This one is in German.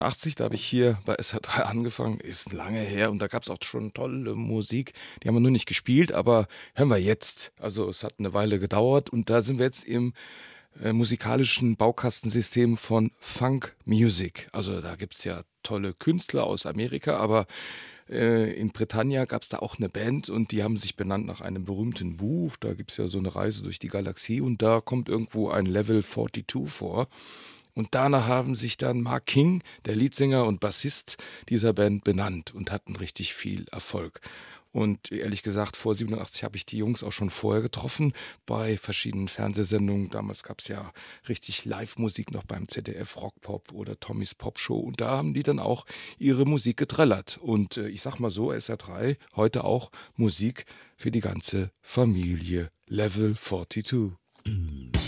80, da habe ich hier bei SH3 angefangen, ist lange her und da gab's auch schon tolle Musik. Die haben wir nur nicht gespielt, aber hören wir jetzt. Also, es hat eine Weile gedauert und da sind wir jetzt im, musikalischen Baukastensystem von Funk Music. Also, da gibt's ja tolle Künstler aus Amerika, aber, in Britannia gab's da auch eine Band und die haben sich benannt nach einem berühmten Buch. Da gibt's ja so eine Reise durch die Galaxie und da kommt irgendwo ein Level 42 vor. Und danach haben sich dann Mark King, der Leadsänger und Bassist dieser Band, benannt und hatten richtig viel Erfolg. Und ehrlich gesagt, vor 87 habe ich die Jungs auch schon vorher getroffen bei verschiedenen Fernsehsendungen. Damals gab es ja richtig Live-Musik noch beim ZDF Rockpop oder Tommys Popshow. Und da haben die dann auch ihre Musik getrellert. Und ich sag mal so, SR3, heute auch Musik für die ganze Familie. Level 42.